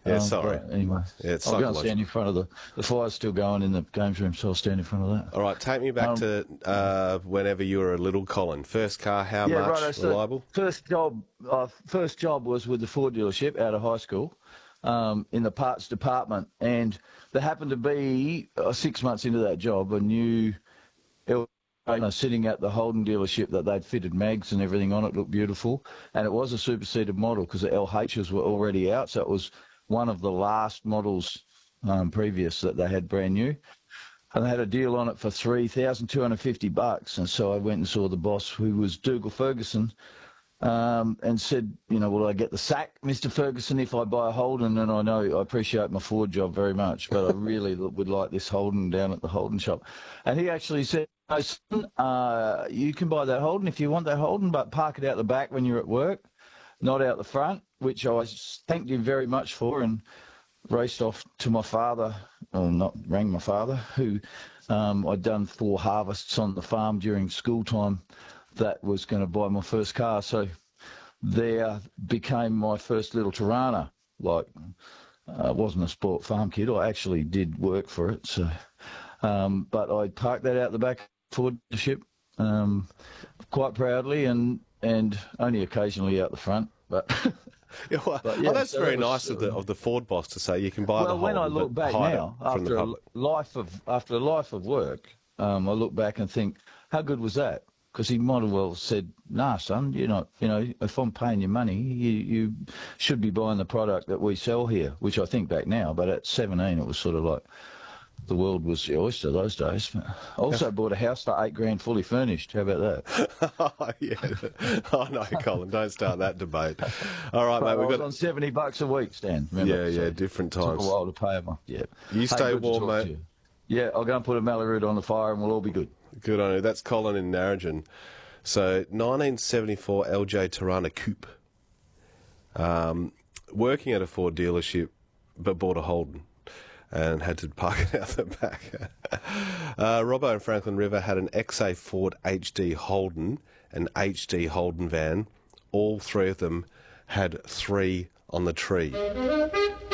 Yeah, sorry. But anyway, Yeah, it's I'll go and psychological. stand in front of the fire's still going in the games room, so I'll stand in front of that. All right, take me back to whenever you were a little Colin. First car, how Yeah, much, right. So reliable? first job was with the Ford dealership out of high school, in the parts department, and there happened to be 6 months into that job a new sitting at the Holden dealership that they'd fitted mags and everything on it, looked beautiful, and it was a superseded model because the LHs were already out, so it was one of the last models previous that they had brand new. And they had a deal on it for $3,250, and so I went and saw the boss, who was Dougal Ferguson, and said, will I get the sack, Mr. Ferguson, if I buy a Holden? And I know I appreciate my Ford job very much, but I really would like this Holden down at the Holden shop. And he actually said, no, son, you can buy that Holden if you want that Holden, but park it out the back when you're at work, not out the front, which I thanked him very much for, and raced off to my father, rang my father, who I'd done 4 harvests on the farm during school time, that was going to buy my first car. So there became my first little Tirana. I wasn't a sport farm kid. I actually did work for it. So, but I parked that out the back Ford dealership quite proudly, and only occasionally out the front. But Yeah, that's very nice of the Ford boss to say you can buy the Holden. Well, when I look back now, after a life of work, I look back and think, how good was that? Because he might have well said, nah, son, you're not, if I'm paying you money, you should be buying the product that we sell here, which I think back now. But at 17, it was sort of like the world was the oyster those days. But I also bought a house for $8,000 fully furnished. How about that? Oh, yeah. Oh, no, Colin, don't start that debate. All right, mate. I was on $70 a week, Stan. Remember? Yeah, different times. Took a while to pay them. Yeah. You stay warm, mate. Yeah, I'll go and put a Malaroot on the fire and we'll all be good. Good on you. That's Colin in Narrogin. So, 1974 LJ Tirana Coupe. Working at a Ford dealership, but bought a Holden and had to park it out the back. Robbo and Franklin River had an XA Ford HD Holden, an HD Holden van. All 3 of them had 3 on the tree.